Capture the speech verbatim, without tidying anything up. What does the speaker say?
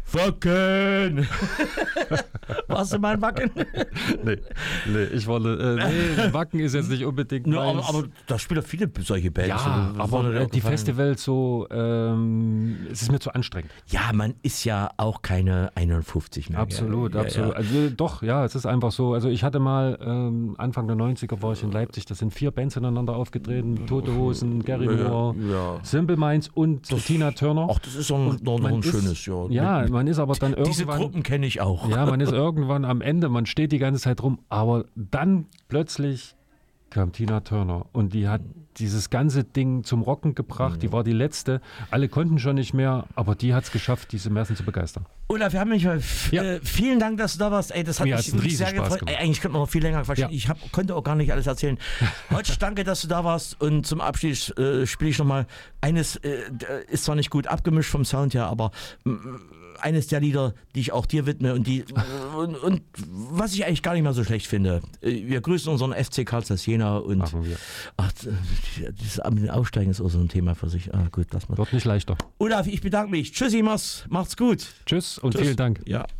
Wacken! Warst du mal in Wacken? nee, nee, ich wollte, äh, nee, Wacken ist jetzt nicht unbedingt no, meins. aber, aber da spielen doch viele solche Bands. Ja, so, aber so, die Festivals so, ähm, es ist mir zu anstrengend. Ja, man ist ja auch keine einundfünfzig mehr. Absolut, ja, absolut. Ja. Also doch, ja, es ist einfach so. Also ich hatte mal, ähm, Anfang der neunziger war ich in Leipzig, da sind vier Bands ineinander aufgetreten, Tote Hosen, Gary Moore, ja. Simple Minds und Das, Tina Turner. Ach, das ist doch noch, noch ein ist, schönes, ja. Ja, man ist aber dann irgendwann... Diese Gruppen kenne ich auch. Ja, man ist irgendwann am Ende, man steht die ganze Zeit rum, aber dann plötzlich kam Tina Turner und die hat dieses ganze Ding zum Rocken gebracht, die war die letzte, alle konnten schon nicht mehr, aber die hat es geschafft, diese Massen zu begeistern. Olaf, wir haben mich mal, Ja. äh, vielen Dank, dass du da warst. Ey, das hat Mir mich hat's einen wirklich sehr Riesenspaß gefreut. gemacht. Ey, eigentlich könnte man noch viel länger quatschen. Ja. Ich hab, konnte auch gar nicht alles erzählen. Heute danke, dass du da warst und zum Abschied äh, spiele ich nochmal eines, äh, ist zwar nicht gut abgemischt vom Sound her, aber äh, eines der Lieder, die ich auch dir widme und die und, und was ich eigentlich gar nicht mal so schlecht finde. Wir grüßen unseren F C Karlsruhe Jena und Machen wir. ach, das mit den Aufsteigen ist auch so ein Thema für sich. Ah, gut, lass mal. Wird nicht leichter. Olaf, ich bedanke mich. Tschüssi, mach's, macht's gut. Tschüss und Tschüss. vielen Dank. Ja.